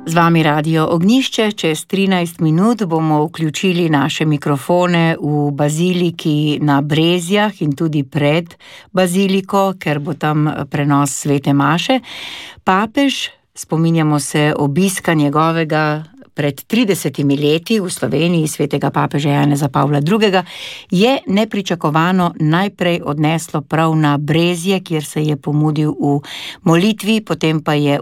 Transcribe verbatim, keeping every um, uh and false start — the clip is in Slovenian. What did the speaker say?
Z vami Radio Ognjišče, čez trinajst minut bomo vključili naše mikrofone v baziliki na Brezjah in tudi pred baziliko, ker bo tam prenos svete maše. Papež, spominjamo se obiska njegovega pred tridesetimi leti v Sloveniji, svetega papeža Janeza Pavla drugega, je nepričakovano najprej odneslo prav na Brezje, kjer se je pomudil v molitvi, potem pa je